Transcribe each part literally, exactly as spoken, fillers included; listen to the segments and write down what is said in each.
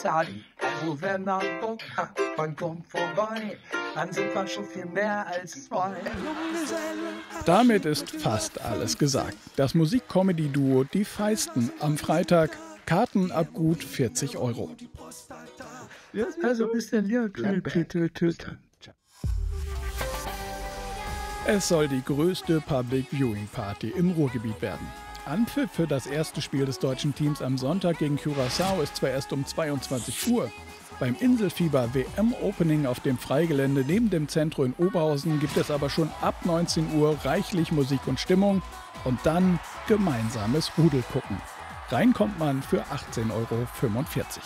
Also wenn man Bock hat und kommt vorbei, dann sind wir schon viel mehr als zwei. Damit ist fast alles gesagt. Das Musik-Comedy-Duo Die Feisten am Freitag. Karten ab gut vierzig Euro. Also ein bisschen hier. Es soll die größte Public Viewing Party im Ruhrgebiet werden. Anpfiff für das erste Spiel des deutschen Teams am Sonntag gegen Curaçao ist zwar erst um zweiundzwanzig Uhr. Beim Inselfieber W M-Opening auf dem Freigelände neben dem Zentrum in Oberhausen gibt es aber schon ab neunzehn Uhr reichlich Musik und Stimmung und dann gemeinsames Rudelgucken. Rein kommt man für achtzehn Euro fünfundvierzig.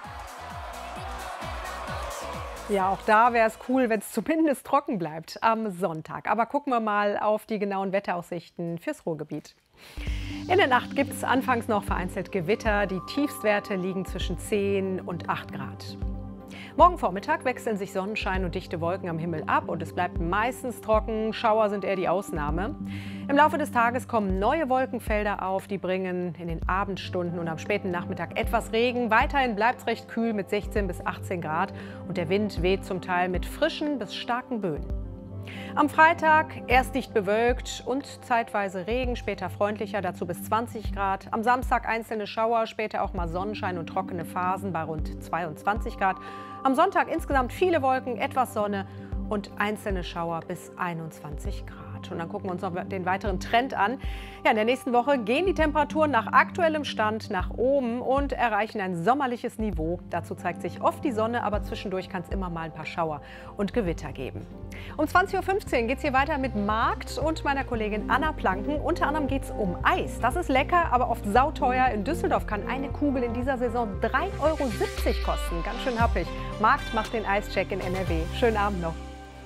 Ja, auch da wäre es cool, wenn es zumindest trocken bleibt am Sonntag. Aber gucken wir mal auf die genauen Wetteraussichten fürs Ruhrgebiet. In der Nacht gibt es anfangs noch vereinzelt Gewitter. Die Tiefstwerte liegen zwischen zehn und acht Grad. Morgen Vormittag wechseln sich Sonnenschein und dichte Wolken am Himmel ab und es bleibt meistens trocken. Schauer sind eher die Ausnahme. Im Laufe des Tages kommen neue Wolkenfelder auf, die bringen in den Abendstunden und am späten Nachmittag etwas Regen. Weiterhin bleibt es recht kühl mit sechzehn bis achtzehn Grad und der Wind weht zum Teil mit frischen bis starken Böen. Am Freitag erst dicht bewölkt und zeitweise Regen, später freundlicher, dazu bis zwanzig Grad. Am Samstag einzelne Schauer, später auch mal Sonnenschein und trockene Phasen bei rund zweiundzwanzig Grad. Am Sonntag insgesamt viele Wolken, etwas Sonne und einzelne Schauer bis einundzwanzig Grad. Und dann gucken wir uns noch den weiteren Trend an. Ja, in der nächsten Woche gehen die Temperaturen nach aktuellem Stand nach oben und erreichen ein sommerliches Niveau. Dazu zeigt sich oft die Sonne, aber zwischendurch kann es immer mal ein paar Schauer und Gewitter geben. Um zwanzig Uhr fünfzehn geht es hier weiter mit Markt und meiner Kollegin Anna Planken. Unter anderem geht es um Eis. Das ist lecker, aber oft sauteuer. In Düsseldorf kann eine Kugel in dieser Saison drei Euro siebzig kosten. Ganz schön happig. Markt macht den Eischeck in N R W. Schönen Abend noch.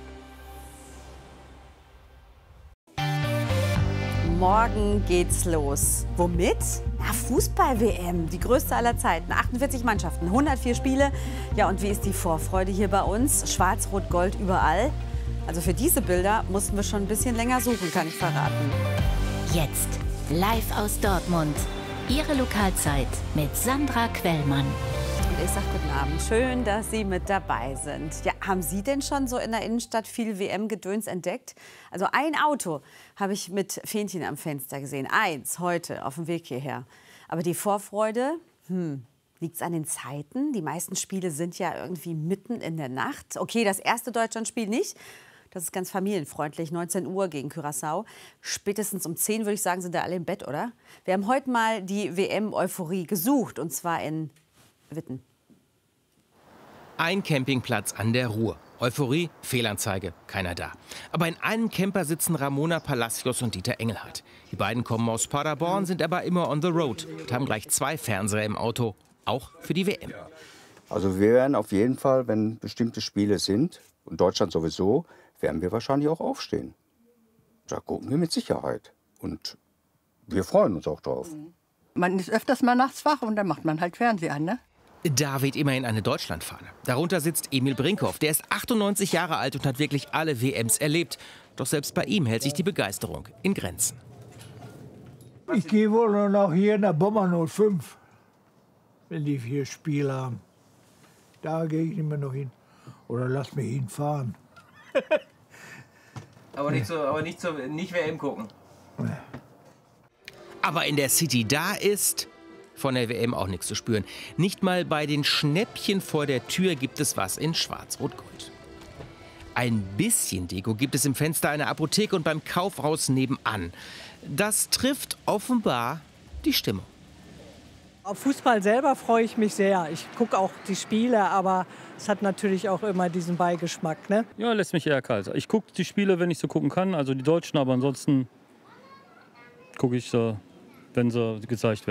Morgen geht's los. Womit? Na, Fußball-W M, die größte aller Zeiten. achtundvierzig Mannschaften, hundertvier Spiele. Ja, und wie ist die Vorfreude hier bei uns? Schwarz, Rot, Gold überall. Also für diese Bilder mussten wir schon ein bisschen länger suchen, kann ich verraten. Jetzt live aus Dortmund. Ihre Lokalzeit mit Sandra Quellmann. Und ich sage guten Abend. Schön, dass Sie mit dabei sind. Ja, haben Sie denn schon so in der Innenstadt viel W M-Gedöns entdeckt? Also ein Auto habe ich mit Fähnchen am Fenster gesehen. Eins heute auf dem Weg hierher. Aber die Vorfreude, hm, liegt es an den Zeiten? Die meisten Spiele sind ja irgendwie mitten in der Nacht. Okay, das erste Deutschlandspiel nicht. Das ist ganz familienfreundlich, neunzehn Uhr gegen Curaçao. Spätestens um zehn, würde ich sagen, sind da alle im Bett, oder? Wir haben heute mal die W M-Euphorie gesucht, und zwar in Witten. Ein Campingplatz an der Ruhr. Euphorie, Fehlanzeige, keiner da. Aber in einem Camper sitzen Ramona Palacios und Dieter Engelhardt. Die beiden kommen aus Paderborn, sind aber immer on the road und haben gleich zwei Fernseher im Auto, auch für die W M. Also wir werden auf jeden Fall, wenn bestimmte Spiele sind, und Deutschland sowieso, werden wir wahrscheinlich auch aufstehen. Da gucken wir mit Sicherheit. Und wir freuen uns auch drauf. Man ist öfters mal nachts wach und dann macht man halt Fernseher an, ne? Da weht immerhin eine Deutschlandfahne. Darunter sitzt Emil Brinkhoff. Der ist achtundneunzig Jahre alt und hat wirklich alle W Ms erlebt. Doch selbst bei ihm hält sich die Begeisterung in Grenzen. Ich gehe wohl nur noch hier in der Bomber null fünf, wenn die vier Spiele haben. Da gehe ich nicht mehr noch hin. Oder lass mich hinfahren. aber nicht, so, aber nicht, so, nicht W M gucken. Aber in der City, da ist von der W M auch nichts zu spüren. Nicht mal bei den Schnäppchen vor der Tür gibt es was in Schwarz-Rot-Gold. Ein bisschen Deko gibt es im Fenster einer Apotheke und beim Kaufhaus nebenan. Das trifft offenbar die Stimmung. Auf Fußball selber freue ich mich sehr. Ich gucke auch die Spiele, aber es hat natürlich auch immer diesen Beigeschmack, ne? Ja, lässt mich eher kalt. Ich gucke die Spiele, wenn ich so gucken kann, also die Deutschen, aber ansonsten gucke ich so, wenn sie gezeigt werden.